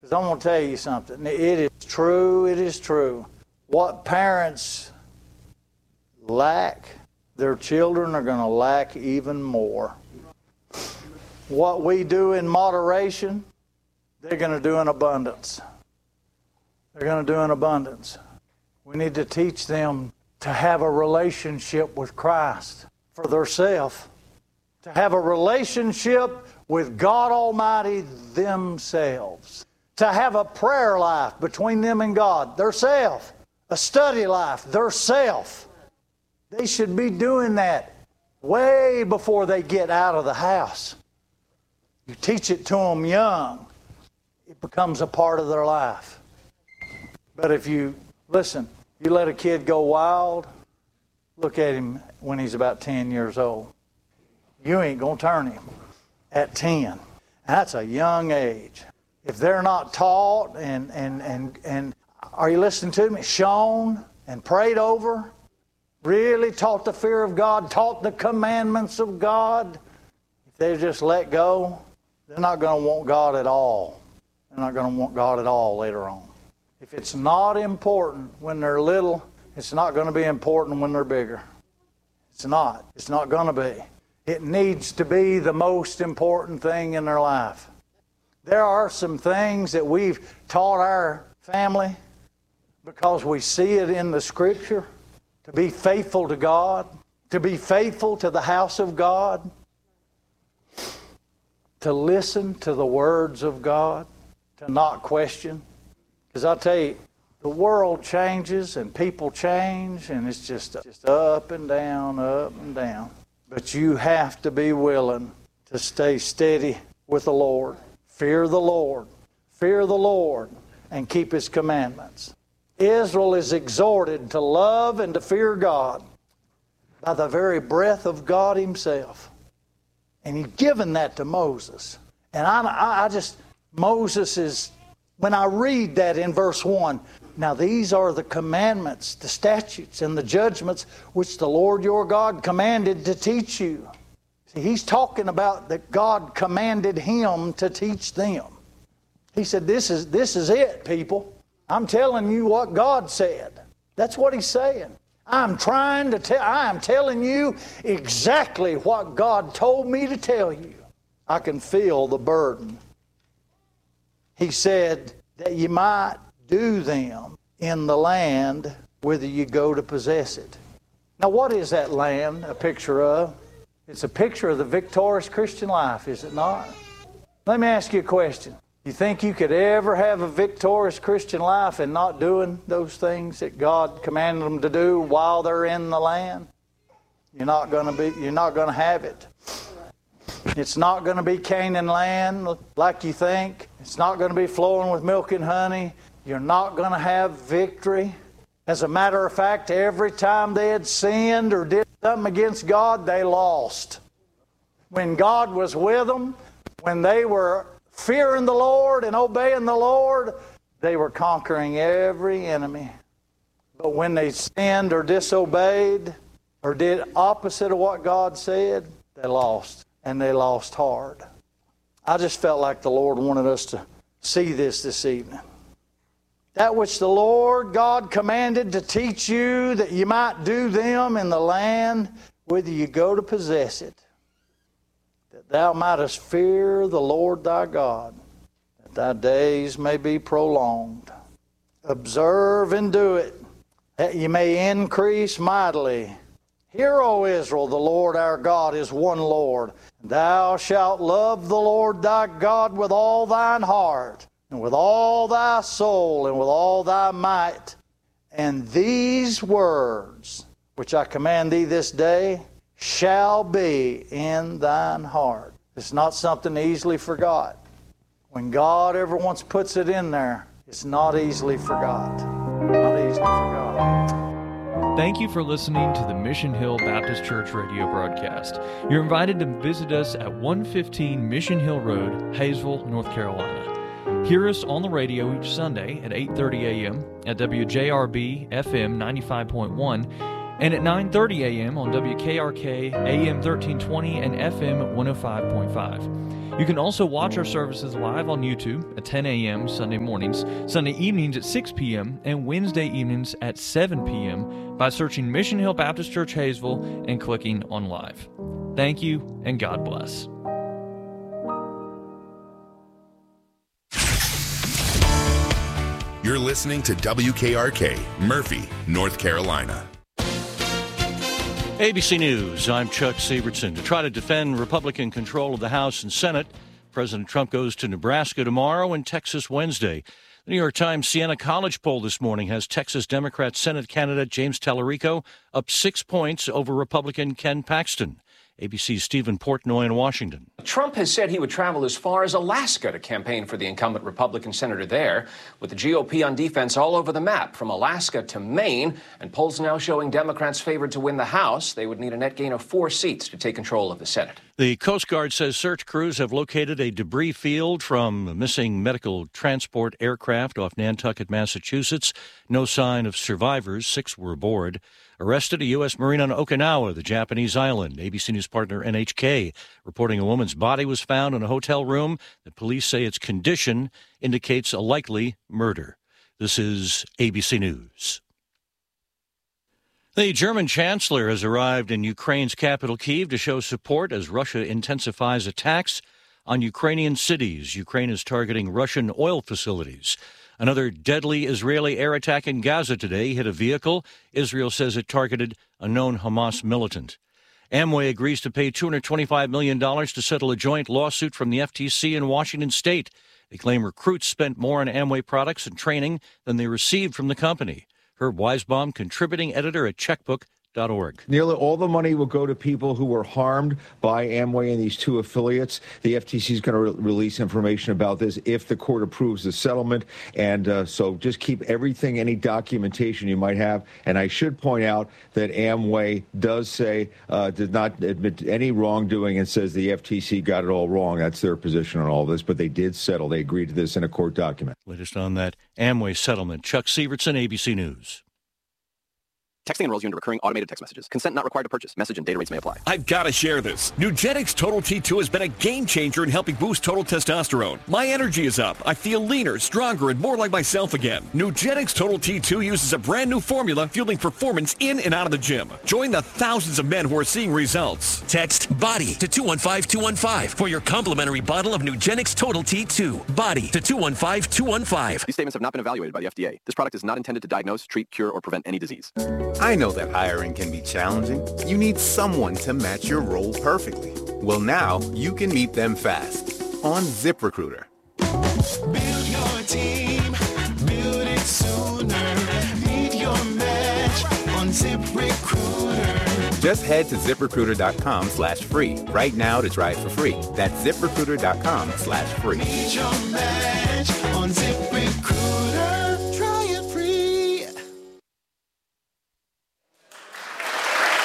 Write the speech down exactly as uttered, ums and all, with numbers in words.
Because I'm going to tell you something. It is true, it is true. What parents lack, their children are going to lack even more. What we do in moderation, they're going to do in abundance. They're going to do in abundance. We need to teach them to have a relationship with Christ for themselves. To have a relationship with God Almighty themselves. To have a prayer life between them and God, theirself. A study life, theirself. They should be doing that way before they get out of the house. You teach it to them young, it becomes a part of their life. But if you, listen, you let a kid go wild, look at him when he's about ten years old. You ain't going to turn him at ten. That's a young age. If they're not taught and, and, and, and are you listening to me? Shown and prayed over, really taught the fear of God, taught the commandments of God, if they just let go, they're not going to want God at all. They're not going to want God at all later on. If it's not important when they're little, it's not going to be important when they're bigger. It's not. It's not going to be. It needs to be the most important thing in their life. There are some things that we've taught our family because we see it in the Scripture, to be faithful to God, to be faithful to the house of God, to listen to the words of God, to not question. Because I'll tell you, the world changes and people change, and it's just, just up and down, up and down. But you have to be willing to stay steady with the Lord. Fear the Lord. Fear the Lord and keep His commandments. Israel is exhorted to love and to fear God by the very breath of God Himself. And He's given that to Moses. And I, I just, Moses is, when I read that in verse one, now these are the commandments, the statutes, and the judgments which the Lord your God commanded to teach you. See, he's talking about that God commanded him to teach them. He said, this is, this is it, people. I'm telling you what God said. That's what he's saying. I'm trying to tell, I am telling you exactly what God told me to tell you. I can feel the burden. He said that you might do them in the land whither you go to possess it. Now, what is that land a picture of? It's a picture of the victorious Christian life, is it not? Let me ask you a question. You think you could ever have a victorious Christian life and not doing those things that God commanded them to do while they're in the land? You're not going to be, you're not going to have it. It's not going to be Canaan land like you think. It's not going to be flowing with milk and honey. You're not going to have victory. As a matter of fact, every time they had sinned or did something against God, they lost. When God was with them, when they were fearing the Lord and obeying the Lord, they were conquering every enemy. But when they sinned or disobeyed or did opposite of what God said, they lost. And they lost hard. I just felt like the Lord wanted us to see this this evening. That which the Lord God commanded to teach you, that you might do them in the land whither you go to possess it, that thou mightest fear the Lord thy God, that thy days may be prolonged. Observe and do it, that you may increase mightily. Hear, O Israel, the Lord our God is one Lord. Thou shalt love the Lord thy God with all thine heart, and with all thy soul, and with all thy might. And these words, which I command thee this day, shall be in thine heart. It's not something easily forgot. When God ever once puts it in there, it's not easily forgot. Not easily forgot. Thank you for listening to the Mission Hill Baptist Church radio broadcast. You're invited to visit us at one fifteen Mission Hill Road, Hayesville, North Carolina. Hear us on the radio each Sunday at eight thirty a.m. at W J R B F M ninety-five point one and at nine thirty a.m. on W K R K A M thirteen twenty and F M one oh five point five. You can also watch our services live on YouTube at ten a.m. Sunday mornings, Sunday evenings at six p.m., and Wednesday evenings at seven p.m. by searching Mission Hill Baptist Church Hayesville and clicking on Live. Thank you, and God bless. You're listening to W K R K, Murphy, North Carolina. A B C News, I'm Chuck Sievertson. To try to defend Republican control of the House and Senate, President Trump goes to Nebraska tomorrow and Texas Wednesday. The New York Times Siena College poll this morning has Texas Democrat Senate candidate James Tallarico up six points over Republican Ken Paxton. A B C's Stephen Portnoy in Washington. Trump has said he would travel as far as Alaska to campaign for the incumbent Republican senator there, with the G O P on defense all over the map, from Alaska to Maine, and polls now showing Democrats favored to win the House. They would need a net gain of four seats to take control of the Senate. The Coast Guard says search crews have located a debris field from a missing medical transport aircraft off Nantucket, Massachusetts. No sign of survivors. Six were aboard. Arrested a U S Marine on Okinawa, the Japanese island. A B C News partner N H K reporting a woman's body was found in a hotel room that police say its condition indicates a likely murder. This is A B C News. The German chancellor has arrived in Ukraine's capital, Kyiv, to show support as Russia intensifies attacks on Ukrainian cities. Ukraine is targeting Russian oil facilities. Another deadly Israeli air attack in Gaza today hit a vehicle. Israel says it targeted a known Hamas militant. Amway agrees to pay two hundred twenty-five million dollars to settle a joint lawsuit from the F T C in Washington state. They claim recruits spent more on Amway products and training than they received from the company. Herb Weisbaum, contributing editor at checkbook dot org. Nearly all the money will go to people who were harmed by Amway and these two affiliates. The F T C is going to re- release information about this if the court approves the settlement. And uh, so just keep everything, any documentation you might have. And I should point out that Amway does say, uh, did not admit any wrongdoing and says the F T C got it all wrong. That's their position on all this. But they did settle. They agreed to this in a court document. Latest on that Amway settlement. Chuck Sievertson, A B C News. Texting enrolls you into recurring automated text messages. Consent not required to purchase. Message and data rates may apply. I've got to share this. Nugenix Total T two has been a game changer in helping boost total testosterone. My energy is up. I feel leaner, stronger, and more like myself again. Nugenix Total T two uses a brand new formula fueling performance in and out of the gym. Join the thousands of men who are seeing results. Text BODY to two one five two one five for your complimentary bottle of Nugenix Total T two. BODY to two one five two one five. These statements have not been evaluated by the F D A. This product is not intended to diagnose, treat, cure, or prevent any disease. I know that hiring can be challenging. You need someone to match your role perfectly. Well, now you can meet them fast on ZipRecruiter. Build your team, build it sooner. Meet your match on ZipRecruiter. Just head to ZipRecruiter.com slash free right now to try it for free. That's ZipRecruiter.com slash free. Meet your match on ZipRecruiter.